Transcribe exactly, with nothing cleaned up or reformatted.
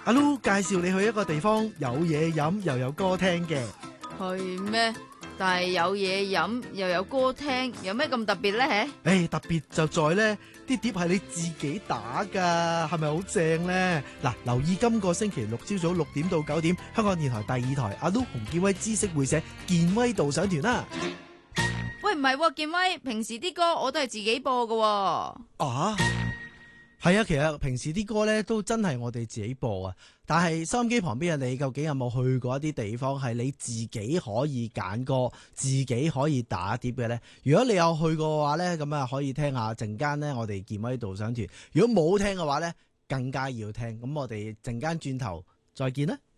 阿 Lu 介紹你去一個地方，有嘢飲又有歌聽嘅。 係咩？但係有嘢飲又有歌聽，有咩咁特別咧？ 誒、欸，特別就在咧，啲碟係你自己打噶，係咪好正咧？嗱，留意今個星期六朝早六點到九點，香港電台第二台阿 Lu 洪建威知識會社健威導賞團啦。 喂，唔係喎，建威，平時啲歌我都係自己播噶喎。 啊，係啊，其實平時啲歌咧都真係我哋自己播啊。但係收音機旁邊嘅你，究竟有冇去過一啲地方係你自己可以揀歌、自己可以打碟嘅呢？如果你有去過嘅話呢，咁啊可以聽下陣間呢我哋健威導賞團。如果冇聽嘅話呢，更加要聽。咁我哋陣間轉頭再見啦。